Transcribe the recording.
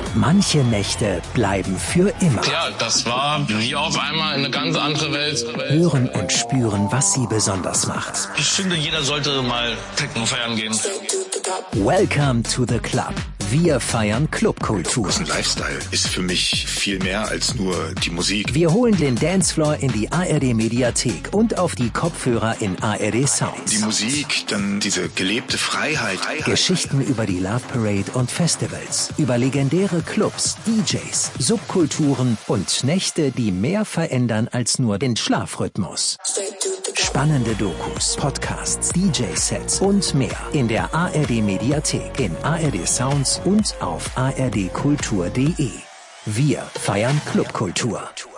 Manche Nächte bleiben für immer. Ja, das war wie auf einmal eine ganz andere Welt. Hören und spüren, was sie besonders macht. Ich finde, jeder sollte mal Techno feiern gehen. Welcome to the Club. Wir feiern Clubkultur. Ein Lifestyle ist für mich viel mehr als nur die Musik. Wir holen den Dancefloor in die ARD-Mediathek und auf die Kopfhörer in ARD Sounds. Die Musik, dann diese gelebte Freiheit. Geschichten über die Love Parade und Festivals, über legendäre Clubs, DJs, Subkulturen und Nächte, die mehr verändern als nur den Schlafrhythmus. Spannende Dokus, Podcasts, DJ-Sets und mehr in der ARD-Mediathek, in ARD Sounds und auf ardkultur.de. Wir feiern Clubkultur.